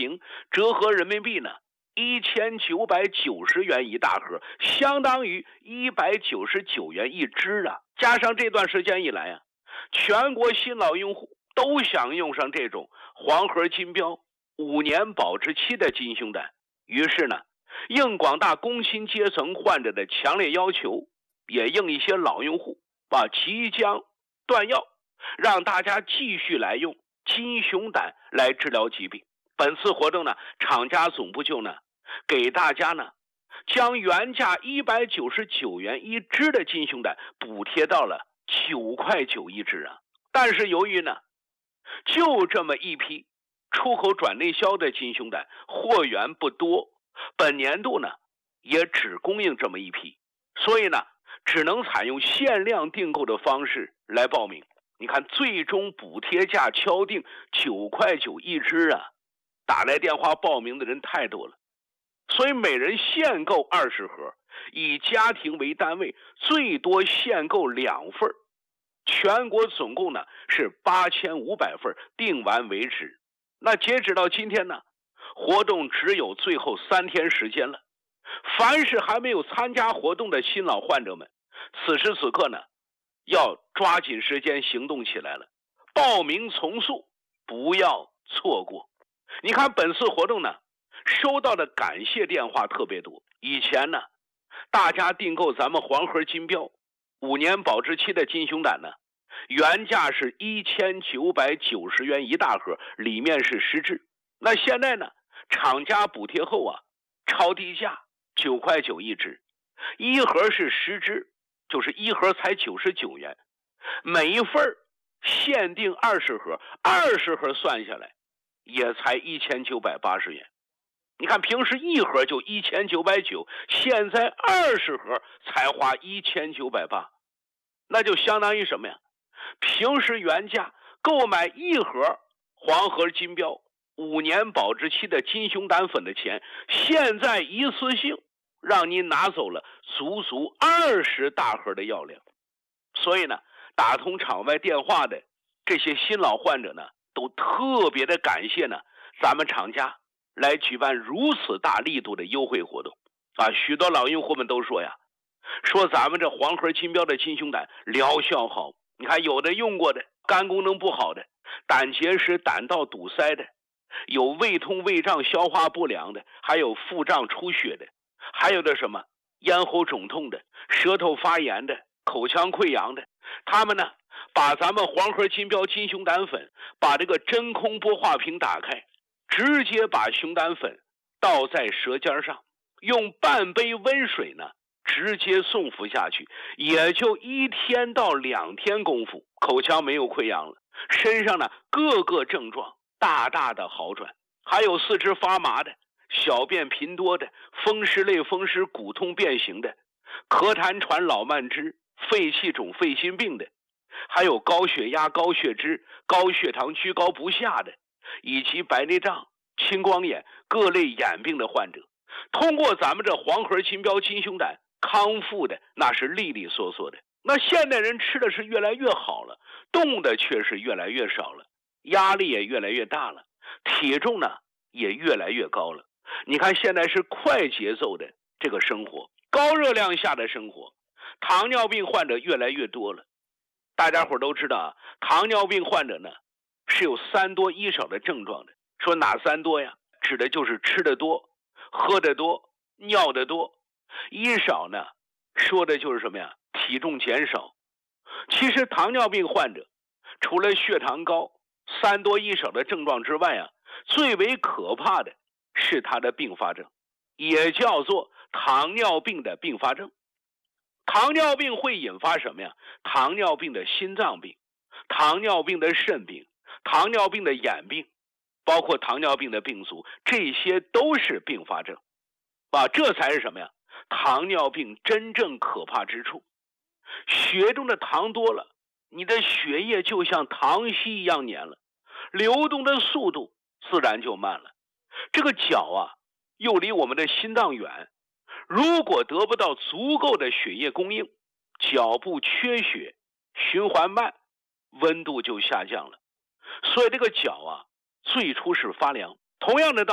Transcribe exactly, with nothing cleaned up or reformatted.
瓶，折合人民币呢一千九百九十元一大盒，相当于一百九十九元一支啊。加上这段时间以来啊，全国新老用户都想用上这种黄河金标五年保质期的金胸胆，于是呢，应广大工薪阶层患者的强烈要求，也应一些老用户啊即将断药，让大家继续来用金胸胆来治疗疾病。本次活动呢，厂家总部就呢给大家呢将原价一百九十九元一支的金胸胆补贴到了九块九一支啊。但是由于呢就这么一批出口转内销的金胸胆货源不多，本年度呢也只供应这么一批，所以呢只能采用限量订购的方式来报名。你看最终补贴价敲定九块九一支啊，打来电话报名的人太多了，所以每人限购二十盒，以家庭为单位，最多限购两份，全国总共呢是八千五百份，订完为止。那截止到今天呢，活动只有最后三天时间了。凡是还没有参加活动的新老患者们，此时此刻呢要抓紧时间行动起来了，报名从速，不要错过。你看本次活动呢收到的感谢电话特别多。以前呢大家订购咱们黄河金标五年保质期的金胸胆呢，原价是一千九百九十元一大盒，里面是十支。那现在呢厂家补贴后啊，超低价九块九一支，一盒是十支，就是一盒才九十九元，每一份限定二十盒，二十盒算下来也才一千九百八十元。你看平时一盒就一千九百九，现在二十盒才花一千九百八，那就相当于什么呀？平时原价购买一盒黄河金标五年保质期的金胸胆粉的钱，现在一次性让您拿走了足足二十大盒的药量。所以呢，打通场外电话的这些新老患者呢，都特别的感谢呢咱们厂家来举办如此大力度的优惠活动啊！许多老用户们都说呀，说咱们这黄河金标的金胸胆疗效好。你看有的用过的肝功能不好的，胆结石、胆道堵塞的，有胃痛、胃胀、消化不良的，还有腹胀出血的，还有的什么咽喉肿痛的、舌头发炎的、口腔溃疡的，他们呢把咱们黄河金标金胸胆粉把这个真空玻化瓶打开，直接把熊胆粉倒在舌尖上，用半杯温水呢直接送服下去，也就一天到两天功夫，口腔没有溃疡了，身上呢各个症状大大的好转。还有四肢发麻的、小便频多的、风湿类风湿骨痛变形的、咳痰喘老慢支、肺气肿肺心病的，还有高血压、高血脂、高血糖居高不下的，以及白内障、青光眼各类眼病的患者，通过咱们这黄河金标金胸胆康复的那是利利索索的。那现代人吃的是越来越好了，动的却是越来越少了，压力也越来越大了，体重呢也越来越高了。你看现在是快节奏的这个生活，高热量下的生活，糖尿病患者越来越多了。大家伙都知道啊，糖尿病患者呢是有三多一少的症状的。说哪三多呀？指的就是吃得多、喝得多、尿得多。一少呢说的就是什么呀？体重减少。其实糖尿病患者除了血糖高、三多一少的症状之外啊，最为可怕的是它的并发症，也叫做糖尿病的并发症。糖尿病会引发什么呀？糖尿病的心脏病、糖尿病的肾病、糖尿病的眼病，包括糖尿病的病足，这些都是并发症啊，这才是什么呀？糖尿病真正可怕之处。血中的糖多了，你的血液就像糖稀一样黏了，流动的速度自然就慢了。这个脚啊又离我们的心脏远，如果得不到足够的血液供应，脚部缺血，循环慢，温度就下降了。所以这个脚啊最初是发凉。同样的道理